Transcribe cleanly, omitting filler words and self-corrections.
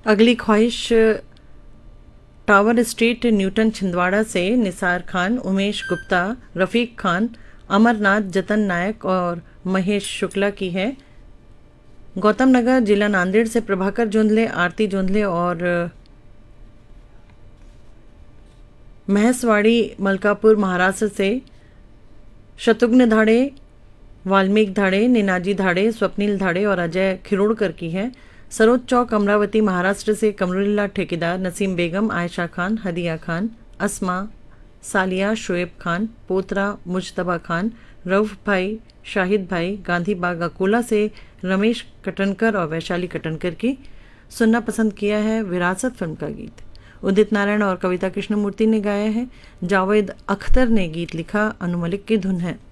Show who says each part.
Speaker 1: अगली ख्वाहिश tower street Newton Chhindwara से निसार खान, उमेश गुप्ता, रफ़ीक खान, अमरनाथ, जतन नायक और महेश शुक्ला की है। गौतम नगर जिला नांदेड़ से प्रभाकर जोंधले, आरती जोंधले और महेशवाड़ी मलकापुर महाराष्ट्र से शत्रुघ्न धाड़े, वाल्मीकि धाड़े, निनाजी धाड़े, स्वप्निल धाड़े और अजय खिरोड़कर की है। सरोज चौक अमरावती महाराष्ट्र से कमरुल्ला ठेकेदार, नसीम बेगम, आयशा खान, हदिया खान, अस्मा, सालिया, शोएब खान, पोतरा मुजतबा खान, रऊफ भाई, शाहिद भाई, गांधी बाग अकोला से रमेश कटनकर और वैशाली कटनकर की सुनना पसंद किया है विरासत फिल्म का गीत। उदित नारायण और कविता कृष्णमूर्ति ने गाया है। जावेद अख्तर ने गीत लिखा, अनु मलिक की धुन है।